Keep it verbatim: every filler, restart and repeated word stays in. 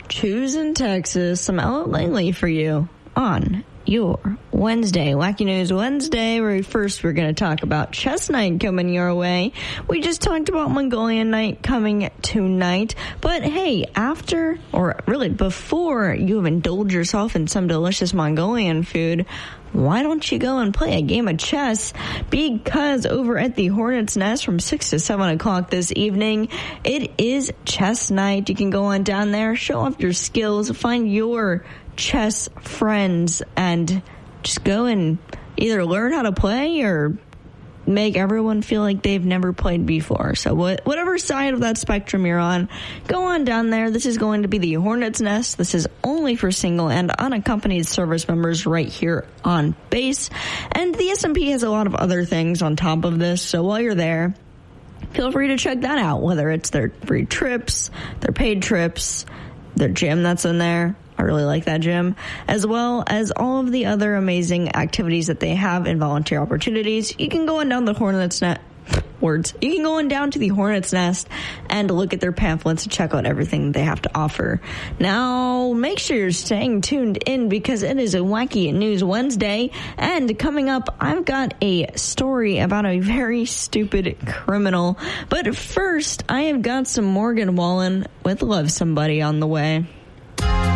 choosing Texas, some Ella Langley for you on your Wednesday, Wacky News Wednesday, where first we're going to talk about Chess Night coming your way. We just talked about Mongolian Night coming tonight, but hey, after, or really before you have indulged yourself in some delicious Mongolian food, why don't you go and play a game of chess? Because over at the Hornet's Nest from six to seven o'clock this evening, it is Chess Night. You can go on down there, show off your skills, find your chess friends, and just go and either learn how to play or make everyone feel like they've never played before. So what, whatever side of that spectrum you're on, go on down there. This is going to be the Hornet's Nest. This is only for single and unaccompanied service members right here on base. And the S M P has a lot of other things on top of this. So while you're there, feel free to check that out, whether it's their free trips, their paid trips, their gym that's in there. I really like that gym, as well as all of the other amazing activities that they have and volunteer opportunities. You can go on down the Hornet's Nest, words. You can go on down to the Hornet's Nest and look at their pamphlets and check out everything they have to offer. Now, make sure you're staying tuned in because it is a Wacky News Wednesday, and coming up, I've got a story about a very stupid criminal. But first, I have got some Morgan Wallen with Love Somebody on the way.